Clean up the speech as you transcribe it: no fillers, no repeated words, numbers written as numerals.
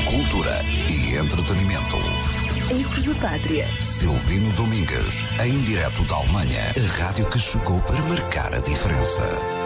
cultura e entretenimento. Ecos da Pátria. Silvino Domingues, em direto da Alemanha. A rádio que chegou para marcar a diferença.